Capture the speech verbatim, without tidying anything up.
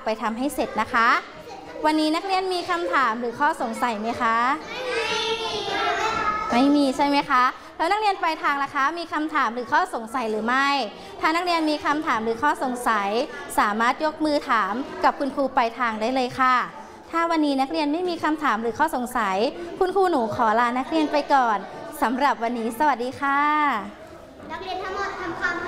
ไปทำให้เสร็จนะคะวันนี้นักเรียนมีคำถามหรือข้อสงสัยไหมคะไม่มีใช่ไหมคะแล้วนักเรียนปลายทางล่ะคะมีคำถามหรือข้อสงสัยหรือไม่ถ้านักเรียนมีคำถามหรือข้อสงสัยสามารถยกมือถามกับคุณครูปลายทางได้เลยค่ะถ้าวันนี้นักเรียนไม่มีคำถามหรือข้อสงสัยคุณครูหนูขอลานักเรียนไปก่อนสำหรับวันนี้สวัสดีค่ะนักเรียนทั้งหมดทำความ